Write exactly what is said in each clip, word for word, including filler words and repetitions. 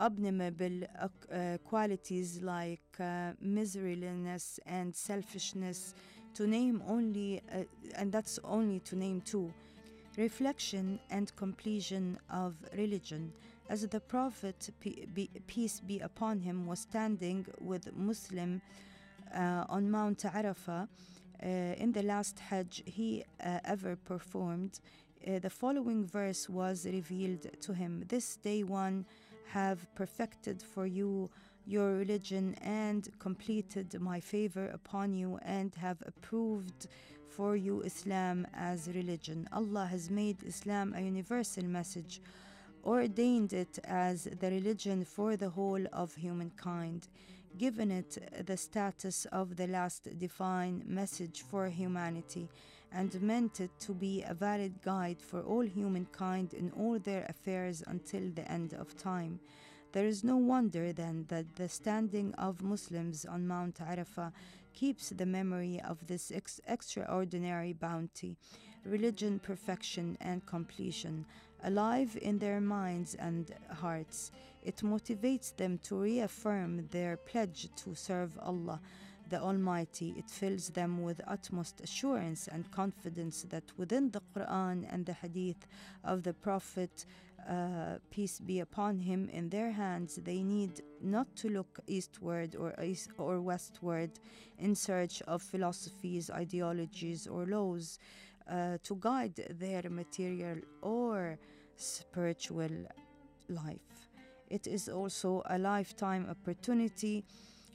abominable uh, uh, qualities like uh, miserliness and selfishness, to name only, uh, and that's only to name two. Reflection and completion of religion. As the Prophet, pe- be, peace be upon him, was standing with Muslim uh, on Mount Arafah uh, in the last Hajj he uh, ever performed, uh, the following verse was revealed to him. This day one have perfected for you your religion and completed my favor upon you and have approved for you Islam as religion. Allah has made Islam a universal message, ordained it as the religion for the whole of humankind, given it the status of the last divine message for humanity, and meant it to be a valid guide for all humankind in all their affairs until the end of time. There is no wonder then that the standing of Muslims on Mount Arafah keeps the memory of this ex- extraordinary bounty, religion, perfection, and completion alive in their minds and hearts. It motivates them to reaffirm their pledge to serve Allah, the Almighty. It fills them with utmost assurance and confidence that within the Quran and the Hadith of the Prophet, uh, peace be upon him, in their hands, they need not to look eastward or east or westward in search of philosophies, ideologies, or laws uh, to guide their material or spiritual life. It is also a lifetime opportunity.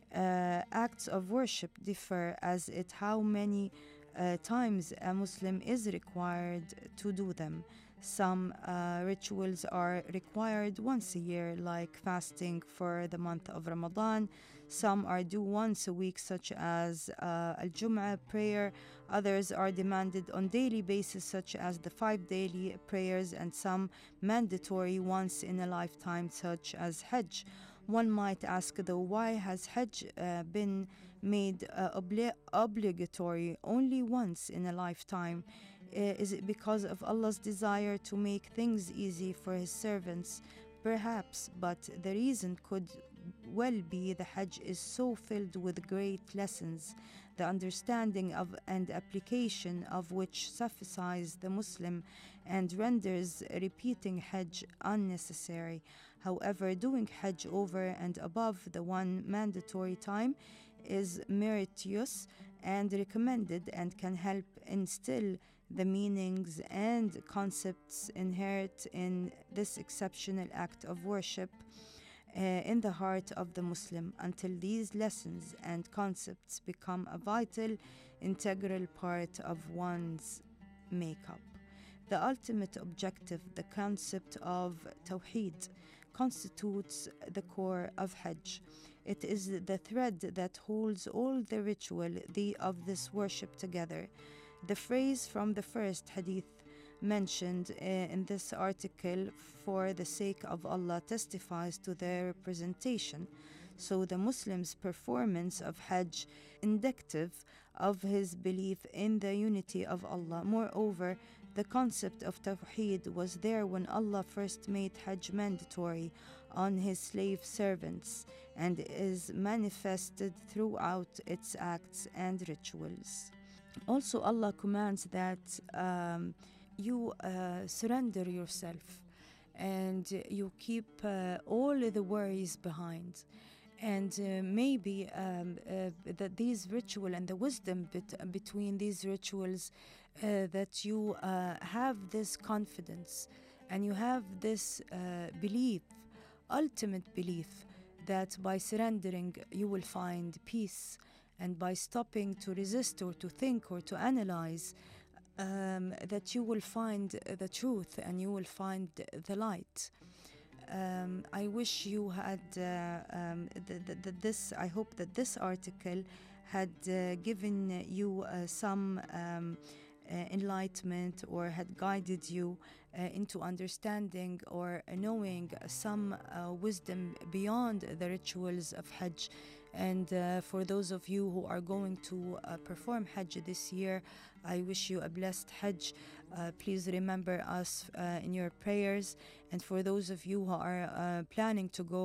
Uh, acts of worship differ as it how many uh, times a Muslim is required to do them. Some uh, rituals are required once a year, like fasting for the month of Ramadan. Some are due once a week, such as uh, Al-Jum'ah prayer. Others are demanded on daily basis, such as the five daily prayers, and some mandatory once in a lifetime, such as Hajj. One might ask, though, why has Hajj uh, been made uh, obli- obligatory only once in a lifetime? Uh, is it because of Allah's desire to make things easy for His servants? Perhaps, but the reason could well be the Hajj is so filled with great lessons, the understanding of and application of which suffices the Muslim and renders repeating Hajj unnecessary. However, doing Hajj over and above the one mandatory time is meritorious and recommended and can help instill the meanings and concepts inherent in this exceptional act of worship uh, in the heart of the Muslim, until these lessons and concepts become a vital, integral part of one's makeup. The ultimate objective, the concept of Tawheed, constitutes the core of Hajj. It is the thread that holds all the ritual the, of this worship together. The phrase from the first hadith mentioned uh, in this article, for the sake of Allah, testifies to their representation. So the Muslim's performance of Hajj indicative of his belief in the unity of Allah. Moreover, the concept of Tawheed was there when Allah first made Hajj mandatory on His slave servants and is manifested throughout its acts and rituals. Also, Allah commands that um, you uh, surrender yourself and you keep uh, all the worries behind. And uh, maybe um, uh, that these ritual and the wisdom bet- between these rituals, uh, that you uh, have this confidence and you have this uh, belief, ultimate belief, that by surrendering you will find peace, and by stopping to resist or to think or to analyze, um, that you will find the truth and you will find the light. Um, I wish you had uh, um, the, the, the, this. I hope that this article had uh, given you uh, some um, uh, enlightenment, or had guided you uh, into understanding or knowing some uh, wisdom beyond the rituals of Hajj. And uh, for those of you who are going to uh, perform Hajj this year, I wish you a blessed Hajj. Uh, please remember us uh, in your prayers. And for those of you who are uh, planning to go